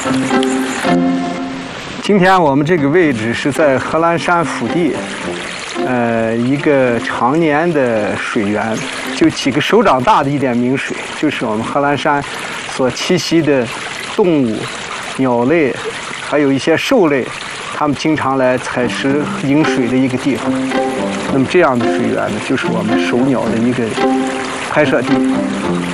今天我们这个位置是在贺兰山腹地，一个常年的水源，就几个手掌大的一点明水，就是我们贺兰山所栖息的动物、鸟类，还有一些兽类，它们经常来采食饮水的一个地方。那么这样的水源呢，就是我们守鸟的一个拍摄地。